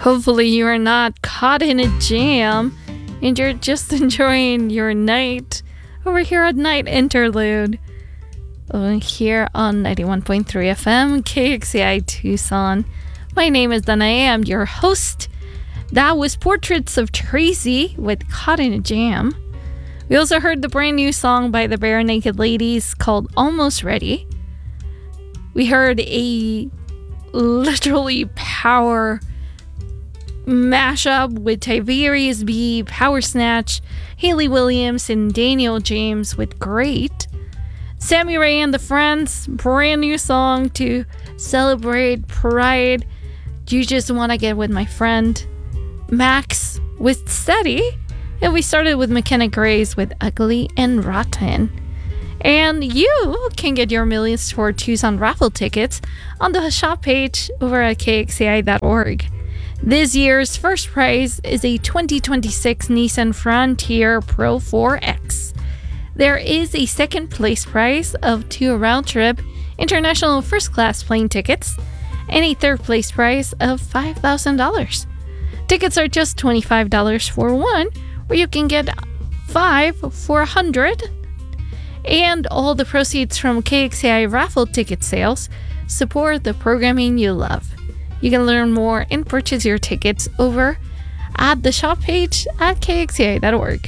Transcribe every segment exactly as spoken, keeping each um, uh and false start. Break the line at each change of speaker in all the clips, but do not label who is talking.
Hopefully you are not caught in a jam and you're just enjoying your night over here at Night Interlude over here on ninety-one point three F M K X C I Tucson. My name is Danae. I'm your host. That was Portraits of Tracy with Caught in a Jam. We also heard the brand new song by the Bare Naked Ladies called Almost Ready. We heard a literally power mashup with Tiberius B, Power Snatch, Hayley Williams, and Daniel James with Great. Sammy Ray and the Friends, brand new song to celebrate Pride. You Just Wanna Get With My Friend. Max with Steady. And we started with McKenna Grace with Ugly and Rotten. And you can get your Millions Toward Tucson raffle tickets on the shop page over at K X C I dot org. This year's first prize is a twenty twenty-six Nissan Frontier Pro four X. There is a second place prize of two round-trip international first-class plane tickets and a third place prize of five thousand dollars. Tickets are just twenty-five dollars for one, where you can get five for one hundred dollars. And all the proceeds from K X C I raffle ticket sales support the programming you love. You can learn more and purchase your tickets over at the shop page at K X C I dot org.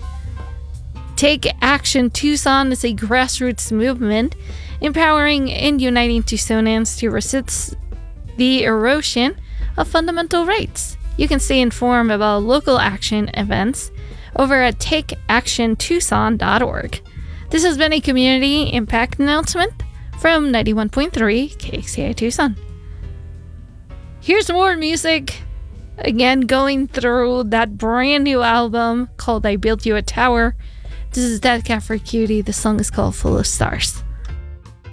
Take Action Tucson is a grassroots movement empowering and uniting Tucsonans to resist the erosion of fundamental rights. You can stay informed about local action events over at take action tucson dot org. This has been a community impact announcement from ninety-one point three K X C I Tucson. Here's more music. Again, going through that brand new album called I Built You a Tower. This is Dead Cat for Cutie. The song is called Full of Stars.